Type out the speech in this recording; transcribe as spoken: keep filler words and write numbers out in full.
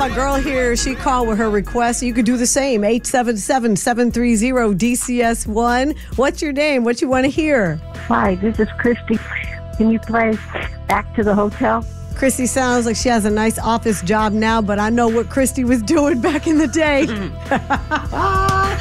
my girl here, she called with her request. You could do the same. eight seven seven, seven three zero, D C S one. What's your name? What you want to hear? Hi, this is Christy. Can you play Back to the Hotel? Christy sounds like she has a nice office job now, but I know what Christy was doing back in the day.